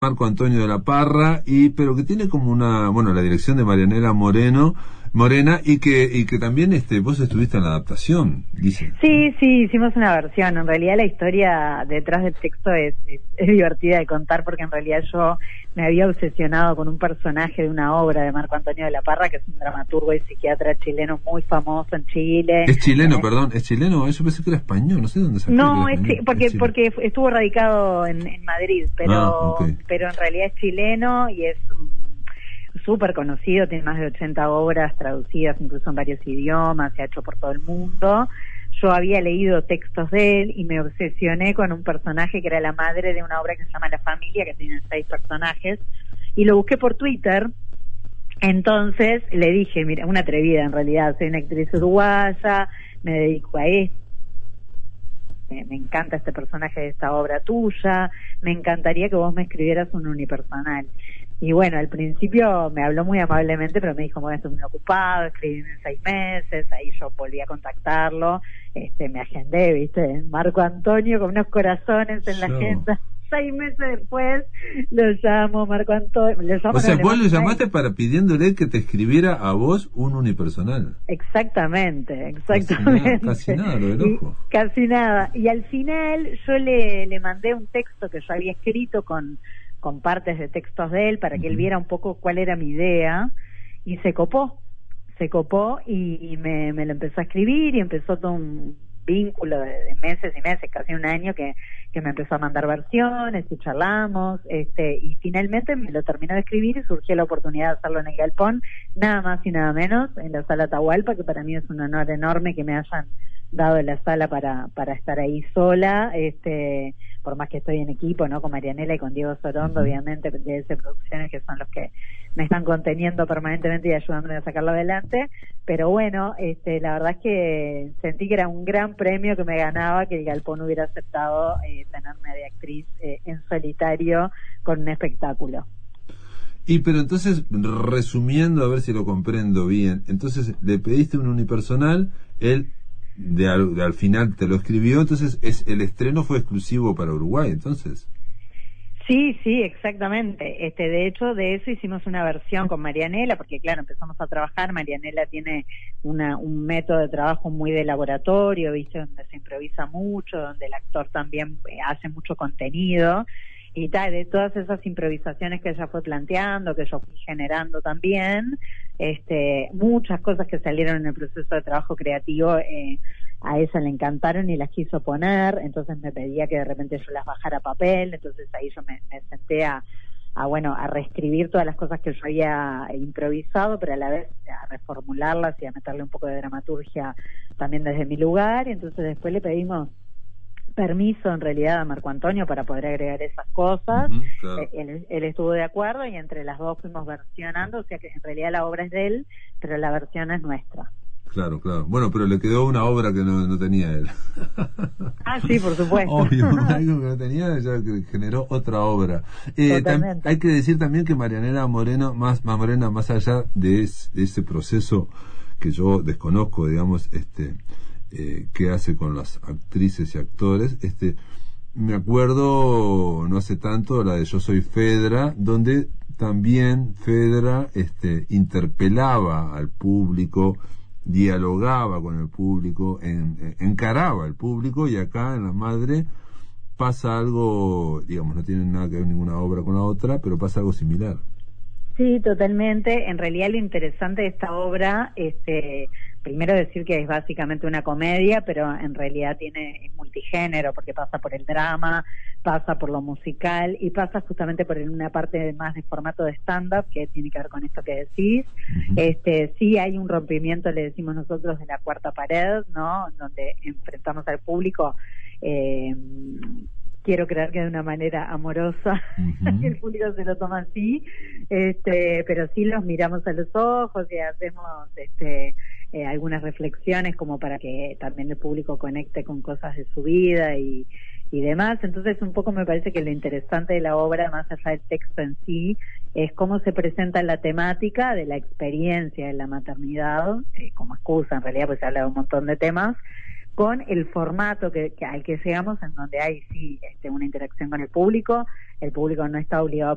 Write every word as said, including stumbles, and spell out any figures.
Marco Antonio de la Parra, y pero que tiene como una, bueno, la dirección de Marianela Moreno, Morena, y que y que también este vos estuviste en la adaptación, dice. Sí, sí, hicimos una versión. En realidad la historia detrás del texto es, es, es divertida de contar, porque en realidad yo me había obsesionado con un personaje de una obra de Marco Antonio de la Parra, que es un dramaturgo y psiquiatra chileno muy famoso en Chile. Es chileno, eh, perdón, es chileno, yo pensé que era español, no sé dónde sacó. No, es chi- porque es porque estuvo radicado en, en Madrid, pero ah, okay. pero en realidad es chileno y es súper conocido, tiene más de ochenta obras traducidas incluso en varios idiomas, se ha hecho por todo el mundo. Yo había leído textos de él y me obsesioné con un personaje que era la madre de una obra que se llama La Familia, que tiene seis personajes, y lo busqué por Twitter. Entonces le dije, mira, una atrevida en realidad, soy una actriz uruguaya, me dedico a esto, me, me encanta este personaje de esta obra tuya, me encantaría que vos me escribieras un unipersonal. Y bueno, al principio me habló muy amablemente, pero me dijo, bueno, estoy muy ocupado, escribí en seis meses, ahí yo volví a contactarlo, este, me agendé, viste, Marco Antonio con unos corazones en la no. agenda. Seis meses después lo llamo Marco Antonio. O sea, vos lo llamaste para pidiéndole que te escribiera a vos un unipersonal. Exactamente, exactamente. Casi nada, casi nada lo del ojo. Y, casi nada. Y al final yo le, le mandé un texto que yo había escrito con, con partes de textos de él para que uh-huh. él viera un poco cuál era mi idea, y se copó, se copó y, y me, me lo empezó a escribir, y empezó todo un vínculo de, de meses y meses, casi un año, que, que me empezó a mandar versiones y charlamos, este, y finalmente me lo terminó de escribir y surgió la oportunidad de hacerlo en el Galpón, nada más y nada menos, en la Sala Atahualpa, que para mí es un honor enorme que me hayan dado la sala para, para estar ahí sola, este, por más que estoy en equipo, ¿no? Con Marianela y con Diego Sorondo, obviamente, de ese Producciones, que son los que me están conteniendo permanentemente y ayudándome a sacarlo adelante. Pero bueno, este, la verdad es que sentí que era un gran premio que me ganaba que el Galpón hubiera aceptado eh, tenerme de actriz eh, en solitario con un espectáculo. Y pero entonces, resumiendo, a ver si lo comprendo bien, entonces le pediste un unipersonal, él de al, de al final te lo escribió, entonces es el estreno fue exclusivo para Uruguay, entonces. Sí, sí, exactamente. Este, de hecho, de eso hicimos una versión con Marianela, porque claro, empezamos a trabajar. Marianela tiene una, un método de trabajo muy de laboratorio, ¿viste? Donde se improvisa mucho, donde el actor también hace mucho contenido. Y tal, de todas esas improvisaciones que ella fue planteando, que yo fui generando también, este, muchas cosas que salieron en el proceso de trabajo creativo, eh, a ella le encantaron y las quiso poner, entonces me pedía que de repente yo las bajara a papel, entonces ahí yo me, me senté a, a, bueno, a reescribir todas las cosas que yo había improvisado, pero a la vez a reformularlas y a meterle un poco de dramaturgia también desde mi lugar, y entonces después le pedimos permiso en realidad a Marco Antonio para poder agregar esas cosas. Uh-huh, claro. él, él estuvo de acuerdo y entre las dos fuimos versionando, o sea que en realidad la obra es de él, pero la versión es nuestra. Claro, claro. Bueno, pero le quedó una obra que no, no tenía él. Ah, sí, por supuesto. Obvio, algo que no tenía, ya generó otra obra. Eh, tam- hay que decir también que Marianela Moreno, más, más Morena, más allá de, es, de ese proceso que yo desconozco, digamos, este, eh, qué hace con las actrices y actores, este, me acuerdo no hace tanto la de Yo Soy Fedra, donde también Fedra, este, interpelaba al público, dialogaba con el público, en, encaraba al público, y acá en La Madre pasa algo, digamos, no tiene nada que ver ninguna obra con la otra, pero pasa algo similar. Sí, totalmente. En realidad lo interesante de esta obra, este, primero decir que es básicamente una comedia, pero en realidad tiene es multigénero, porque pasa por el drama, pasa por lo musical y pasa justamente por una parte más de formato de stand-up, que tiene que ver con esto que decís. Uh-huh. Este, sí hay un rompimiento, le decimos nosotros, de la cuarta pared, ¿no? Donde enfrentamos al público, eh, quiero creer que de una manera amorosa, uh-huh. el público se lo toma así, este, pero sí los miramos a los ojos y hacemos este, eh, algunas reflexiones como para que también el público conecte con cosas de su vida y, y demás. Entonces un poco me parece que lo interesante de la obra, más allá del texto en sí, es cómo se presenta la temática de la experiencia de la maternidad, eh, como excusa en realidad, pues se habla de un montón de temas, con el formato que, que al que llegamos, en donde hay sí este, una interacción con el público. El público no está obligado